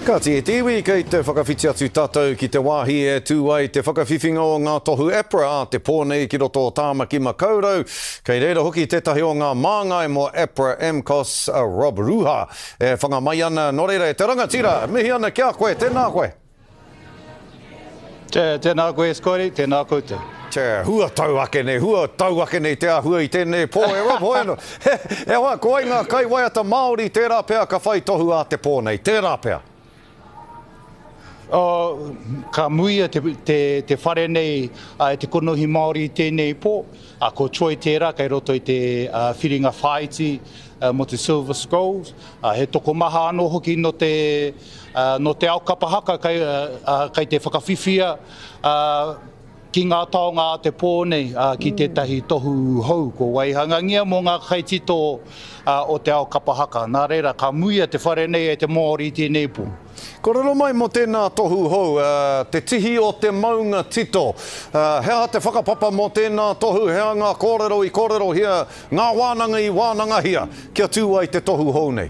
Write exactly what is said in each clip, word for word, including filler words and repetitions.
Ka te tiwi kei te whakawhiti atu tātou ki te wāhi e tūai te whakawhiwhinga o ngā tohu EPRA a te pōnei ki roto o Tāmaki Makaurau. Kei reira hoki tētahi o ngā māngai mo EPRA M C O S uh, Rob Ruha. E whangamai ana no reira e te rangatira. Mihi ana kia koe, tēnā koe. Te, tēnā koe Scotty, tēnā koutou. Te hua tau ake nei, hua tau ake nei te ahua i tēnei pō e Rob hoeno. E hoa, koe ngā kai waiata Māori tērā pēr ka whai tohu a te pōnei, tērā pēr. O, ka muia te, te, te whare nei uh, te konohi Māori tēnei pō, a ko Troy tērā kei roto i te uh, whiringa whaiti uh, mo te Silver Scrolls. Uh, he toko maha anō hoki no te, uh, no te ao kapahaka kei, uh, uh, kei te whakawhiwhia uh, ki ngā taonga a te pōnei uh, ki tētahi tohu hou ko waihangangia mo ngā kaitito uh, o te ao kapahaka. Nā reira, ka muia te whare nei e te Māori tēnei pō. Korero mai mo tēnā tohu hou, uh, te tihi o te maunga tito. Uh, hea te whakapapa mo tēnā tohu, hea ngā kōrero i kōrero hia, ngā wānanga i wānanga hia, kia tū ai te tohu hou nei.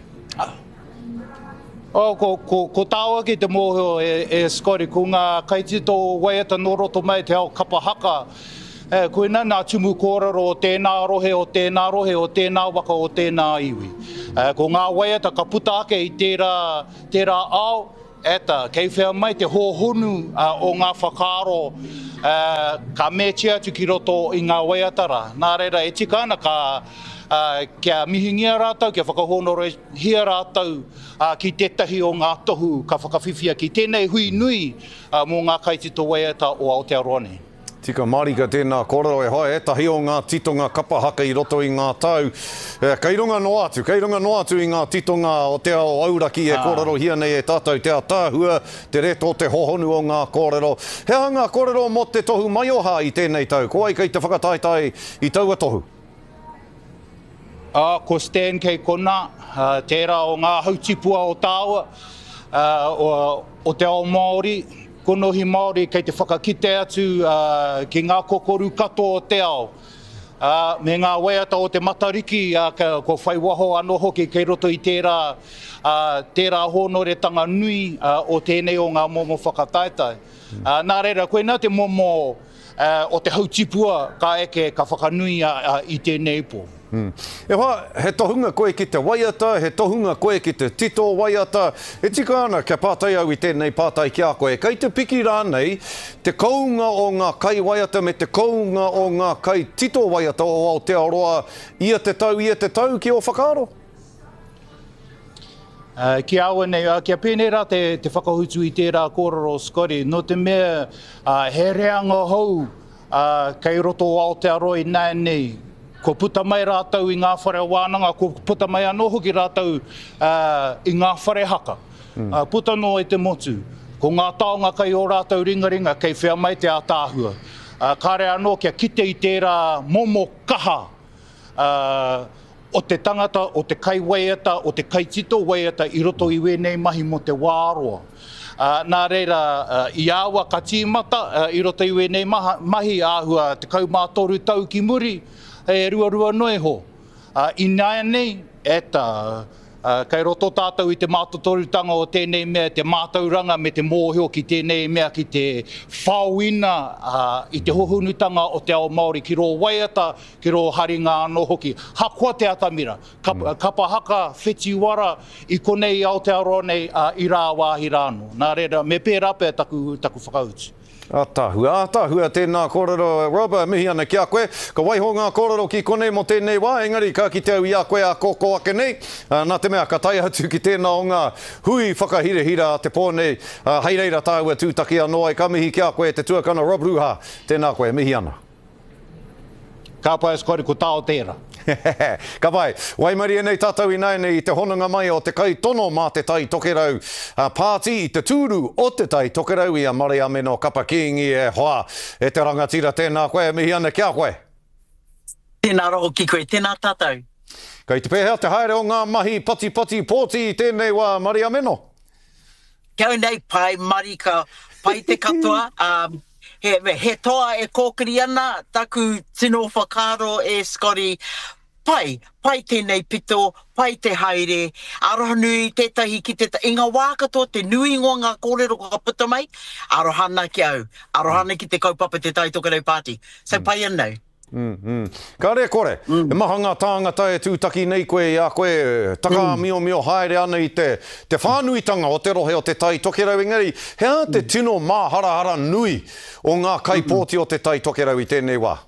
O, ko, ko, ko tāua ki te mōhio e, e Scotty, ko ngā kaitito waiata no roto mai te ao kapahaka. Eh, koe nā nā tumu kōrero o tēnā rohe, o tēnā rohe, o tēnā waka, o tēnā iwi. Eh, ko ngā waiata ka puta ake i tērā, tērā ao, eta, kei whea mai te hōhonu uh, o ngā whakaaro, uh, ka mētia atu ki roto i ngā waiatara. Nā reira, e tika ana ka uh, kia mihingia rātau, kia whakahonoro hia rātau uh, ki tētahi o ngā tohu ka whakawhiwhia ki tēnei hui nui uh, mō ngā kaitito waiata o Aotearoa nei. Tika marika tēnā kōrero e hae, e tahi o ngā titonga kapahaka i roto i ngā tau. E, kei runga no atu, kei runga no atu i ngā titonga o te ao auraki e kōrero hia nei e tātou te tāhua, te reto te hohonu o ngā kōrero. Hea ngā kōrero mo te tohu maioha i tēnei tau, ko ai kei te whakataitai i taua tohu? Uh, ko Stan kei kona, uh, tērā o ngā hautipua o tāua, uh, o, o te ao Māori, konohi Māori kei te whakakite atu uh, ki ngā kokoru kato o te ao. Uh, me ngā waiata o te matariki, uh, ka, ko whai waho anō hoki kei roto i tērā, uh, tērā honoretanga nui uh, o tēnei o ngā momo whakataitai. Uh, nā reira, koe nā te momo uh, o te hautipua ka eke ka whakanui uh, i tēnei pō. Hmm. E hoa, he tohunga koe ki te waiata, he tohunga koe ki te tito waiata, e tika ana kia pātai au i tēnei pātai kia koe. Kei te piki rānei, te kounga o ngā kai waiata me te kounga o ngā kai tito waiata o Aotearoa, ia te tau, ia te tau ki o whakaaro? Uh, ki aua nei, uh, kia pēnera te, te whakahutu i tērā kōrero Scotty, no te mea uh, he reanga hou uh, kei roto o Aotearoa i nai nei. Ko puta mai rātau i ngā whare wānanga, ko puta mai anō hoki rātau uh, i ngā whare haka. Mm. Uh, puta no e te motu. Ko ngā taonga kai o rātau ringa ringa, kei whea mai te ātāhua. Uh, kāre anō kia kite i tērā momo kaha uh, o te tangata, o te kai waiata, o te kai tito waiata i roto i wēnei mahi mo te wāroa. Uh, nā reira, uh, i awa ka tīmata, uh, i roto i wēnei maha, mahi āhua te kaumātoru tau ki muri, e rua rua noe ho. Uh, I nāia nei, eta, uh, kai roto tātou i te mātotorutanga o tēnei mea, te mātauranga me te mōhio ki tēnei mea, ki te whauina, uh, i te hohunutanga o te ao Māori, ki ro waiata, ki ro haringa anō hoki. Hakoa te atamira, kapa, mm. kapa haka, wheti wara, i konei Aotearoa nei, uh, i rā wāhi rāno. Nā reira, me pērape taku, taku whakauti. Ātahua, ātahua tēnā kōrero, Rob, mihi ana kia koe. Ka waiho ngā kōrero ki konei mo tēnei wā, engari ka ki te au i a koe a kōkō ake nei. Uh, nā te mea, ka tai atu ki tēnā o ngā hui whakahirehira a te pōnei. Uh, hei reira tāua tūtaki anō ai, ka mihi kia koe te tuakana Rob Ruha. Tēnā koe, mihi ana. Ka pai Scotty, ko tāo tērā. Ka pai, waimari e nei tātou i nei nei i te honanga mai o te kai tono mā te tai tokerau uh, pāti i te tūru o te tai tokerau i a Maria Meno Kapa Kingi e hoa e te rangatira tēnā koe, mihi ana kia koe. Tēnā roho ki koe, tēnā tātou. Kei te pēhea te haere o ngā mahi pati pati pōti i tēnei wā Maria Meno. Kau nei pai marika, pai te katoa, um, he, he toa e kōkiri ana, taku tino whakaro e Scotty, pai, pai tēnei pito, pai te haere, aroha nui tētahi ki te inga wā katoa, te nui ingoa ngā kōrero ko ka puta mai, arohana ki au, arohana ki te kaupapa te tai tokerau pāti. So mm. pai anau. Mm, mm. Ka rea kore, mm. e maha ngā tāngata e tūtaki nei koe i a koe, taka mm. mio mio haere ana i te, te whānuitanga o te rohe o te tai tokerau, engari, hea te mm. tino māharahara nui o ngā kaipōti mm. o te tai tokerau i tēnei wā?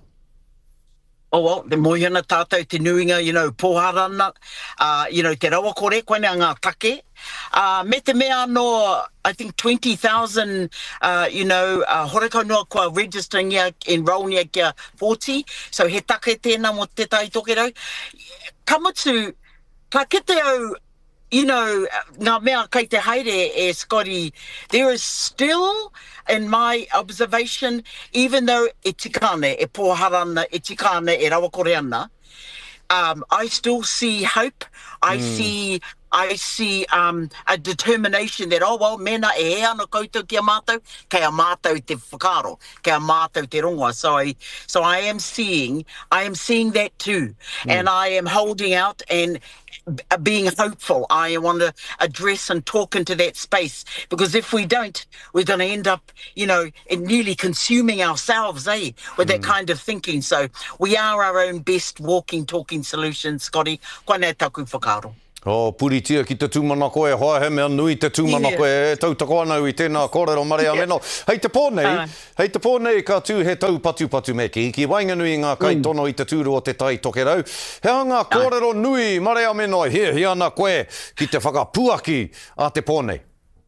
Oh, well, te mohiana tātou te nuinga, you know, pōharana, uh, you know, te rawa kore, koe nea ngā take. Uh, me te mea no, I think twenty thousand, uh, you know, uh, horeka noa kua registering ia, enroll ia kia forty, so he take tēnā mo te tai tokerau. Kamutu, ka kite au, you know, ngā mea kei te haere e Scotty, there is still, in my observation, even though e tikane, e pōharana, e tikane, e rawakore ana, um, I still see hope. I mm. see I see um, a determination that, oh, well, mena e he ana koutou ki a mātou, kei a mātou te whakaro, kei a mātou te rongoa. So I, so I am seeing, I am seeing that too. Mm. And I am holding out and being hopeful. I want to address and talk into that space, because if we don't, we're going to end up, you know, in nearly consuming ourselves, eh, with mm. that kind of thinking. So we are our own best walking, talking solution, Scotty. Koe nei taku whakaro. O, puritia ki te tūmana koe, hoa he mea nui te tūmana yeah. koe, e tautako anau i tēnā kōrero Maria yeah. Meno. Hei te pōnei, uh. hei te pōnei ka tū he tau patu patu me ki, ki wainga nui ngā kai mm. tono i te tūru o te tai tokerau. He ngā kōrero uh. nui, Maria Meno, he, he ana koe ki te whakapuaki a te pōnei.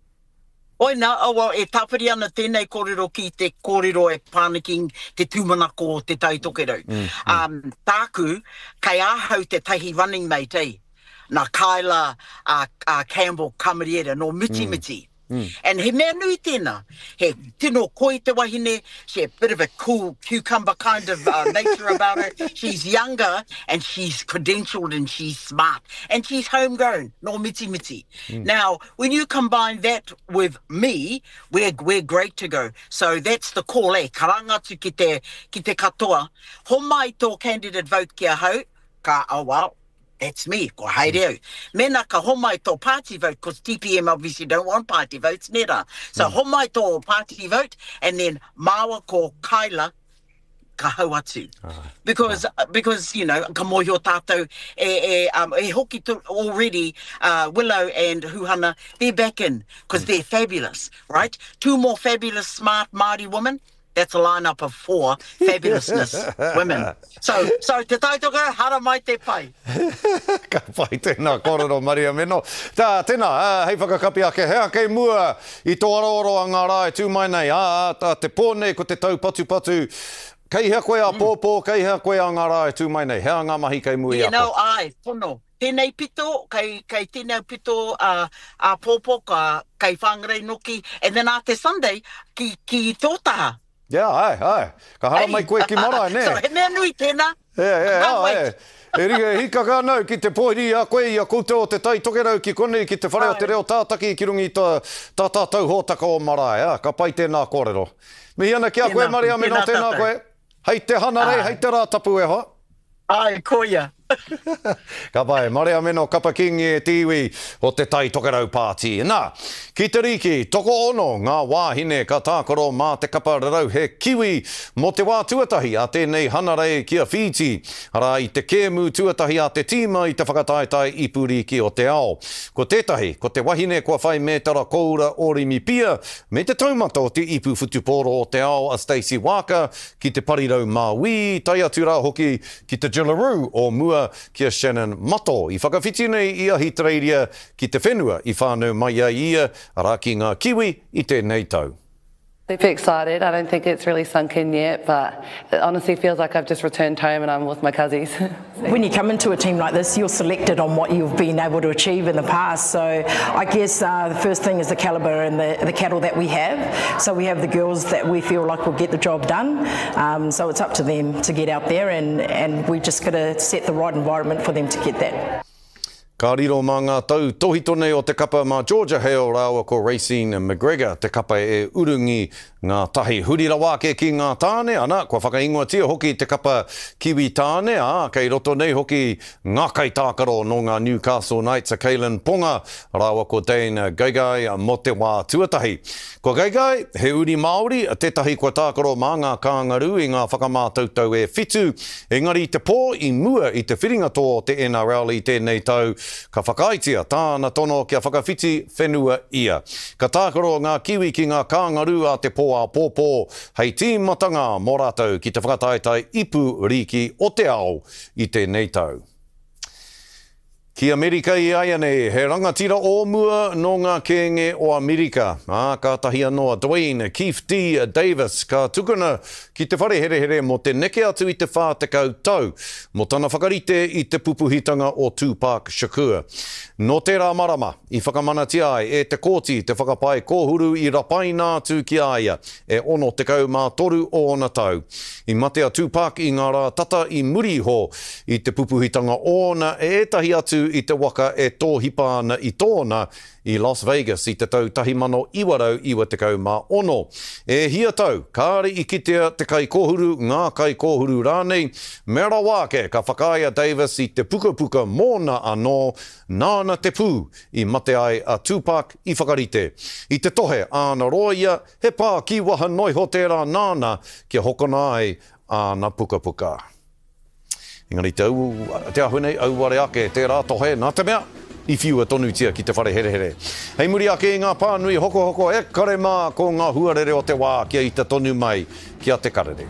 Oi nā, oh, well, e tāpiri ana tēnei kōrero ki te kōrero e pāniking te tūmana ko te tai tokerau. Mm. Um, tāku, kai āhau te tahi running mate, eh? Na Kyla uh, uh, Campbell Kamariera, no Miti Miti. Mm. Mm. And he mea nui tēnā. He tino koi te wahine, she a bit of a cool cucumber kind of uh, nature about her. She's younger and she's credentialed and she's smart. And she's homegrown, no Miti Miti. Mm. Now, when you combine that with me, we're, we're great to go. So that's the call, eh? Karangatu ki te, ki te katoa. Ho mai tō candidate vote kia hau, ka, oh well, that's me, ko haere au. Mena ka homai tō party vote, because T P M obviously don't want party votes, nera. So mm. homai tō party vote, and then mawa ko Kyla, ka hau atu. Ah. Because, ah. because, you know, ka mohio tātou, e, e, um, e hoki tu already, uh, Willow and Huhana, they're back in, because mm. they're fabulous, right? Two more fabulous, smart Māori women. That's a lineup of four fabulousness women. So, so te taitoka, hara mai te pai. Ka pai tēnā kōrero Maria Meno. Tā, tēnā, uh, hei whakakapi ake, hea kei mua i tō aroaro a ngā rai tū mai nei. Ah, tā te pōnei ko te tau patu patu. Kei hea koe a pōpō, kei hea koe a ngā rai tū mai nei. Hea ngā mahi kei mua i ako. You know, ai, pono. Tēnei pito, kei, kei tēnei pito uh, a pōpō, ka, kei whangarei noki. And then a te Sunday, ki, ki tōtaha. Yeah, ai, ai. Ka hara mai koe ki marae, ne? So, he mea nui tēnā. Yeah, yeah, ai. E ringa, hika ka nau ki te pōhiri a koe i a koutou o te tai tokerau ki konei ki te whare o te reo tātaki ki rungi tā tātou hōtaka o marae. Ah, ka pai tēnā kōrero. Mihi ana kia koe, Maria Meno, tēnā koe. Hei te hana rei, hei te rātapu e hoa. Ai, koia. Ka pai, Maria Meno, kapa kingi e tiwi o te tai tokerau pāti. Nā, ki te riki, toko ono ngā wāhine ka tākoro mā te kapa rarau he kiwi mo te wā tuatahi a tēnei hanarei ki a Fiji. Ara i te kēmu tuatahi a te tīma i te whakataetai i puriki o te ao. Ko tētahi, ko te wahine kua whai mētara koura orimi pia, me te taumata o te ipu futuporo o te ao a Stacey Waka, ki te parirau Māui, tai atu rā hoki ki te Jillaroo o mua kia Shannon Mato. I whakawhiti nei i a hitreiria ki te whenua i whānau mai a ia ara ki ngā kiwi i tēnei tau. Super excited. I don't think it's really sunk in yet, but it honestly feels like I've just returned home and I'm with my cousins. When you come into a team like this, you're selected on what you've been able to achieve in the past. So I guess uh, the first thing is the calibre and the, the cattle that we have. So we have the girls that we feel like will get the job done. Um, so it's up to them to get out there, and, and we just got to set the right environment for them to get that. Ka riro mā ngā tau tohitone o te kapa mā Georgia Hale rāua ko Racine McGregor, te kapa e urungi ngā tahi hurira wāke ki ngā tāne, ana, kua whakaingoa tia hoki te kapa kiwi tāne, a, kei roto nei hoki ngā kai tākaro no ngā Newcastle Knights, a Kalen Ponga, rāua ko Dane Gaigai mo te wā tuatahi. Ko Gaigai, he uri Māori, tētahi kua tākaro mā ngā kāngaru i ngā whakamātautau e whitu, engari te pō i mua i te whiringa tō te N R L i tēnei tau, ka whakaitia tāna tono kia whakawhiti whenua ia. Ka tākaro ngā kiwi ki ngā kāngaru a te pō a pōpō, hei tīmatanga mō rātou ki te whakataetai ipu riki o te ao i tēnei tau. Ki Amerika i aia nei, he rangatira o mua no ngā kenge o Amerika. Ah, ka tahi anoa Dwayne Keith D. Davis, ka tukuna ki te whare here here mo te neke atu i te whātekau tau, mo tana whakarite i te pupuhitanga o Tupac Shakur. No tērā marama, i whakamanatia ai e te kōti te whakapai kōhuru i rapai nātu ki aia, e ono te kau mā toru o ona tau. I matea Tupac i ngā rā tata i muriho i te pupuhitanga ona e etahi atu i te waka e tōhipa ana i tōna i Las Vegas i te tau tahi mano iwarau iwa te kau mā ono. E hia tau, kāre i kitea te kai kōhuru, ngā kai kōhuru rānei, mera wāke ka whakaia Davis i te puka puka mōna anō, nāna te pū i mate ai a Tupac i whakarite. I te tohe āna roia, he pā ki waha noiho tērā nāna kia hokona ai āna puka puka. Engari te au, te ahunei, au ware ake, tērā tohe, nā te mea, i whiua tonu tia ki te whare here here. Hei muri ake i ngā pānui hoko hoko e kare mā ko ngā huarere o te wā kia i te tonu mai kia te karere.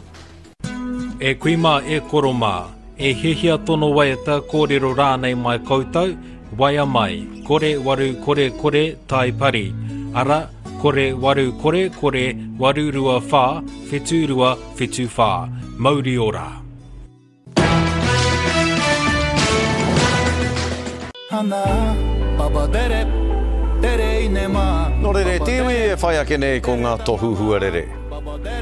E kui mā e koro mā, e hehia tono waiata kōrero rānei mai koutou, waia mai, kore waru kore kore tai pari. Ara, kore waru kore kore, waru rua whā, whetu rua whetu whā. Mauri ora. No rere, te iwi e whai ake nei ko ngā tohu huarere.